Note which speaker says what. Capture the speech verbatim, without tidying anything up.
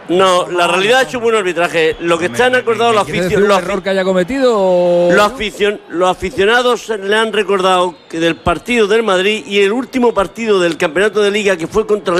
Speaker 1: No, la realidad ha hecho un buen arbitraje. Lo que están acordados los aficionados.
Speaker 2: ¿Un error que haya cometido? O...
Speaker 1: Los, aficion los aficionados le han recordado que del partido del Madrid y el último partido del campeonato de Liga, que fue contra el